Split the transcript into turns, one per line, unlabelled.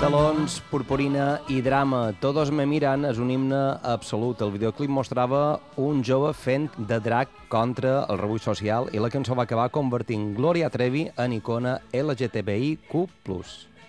Talons, purpurina i drama. Todos me miran és un himne absolut. El videoclip mostrava un jove fent de drac contra el rebuig social i la cançó va acabar convertint Gloria Trevi en icona LGTBIQ+.